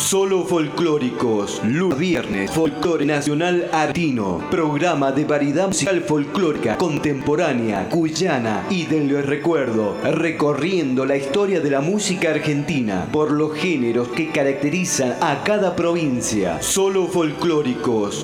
Solo folclóricos, lunes, viernes, folclore nacional argentino, programa de variedad musical folclórica, contemporánea, cuyana y del recuerdo, recorriendo la historia de la música argentina por los géneros que caracterizan a cada provincia. Solo folclóricos.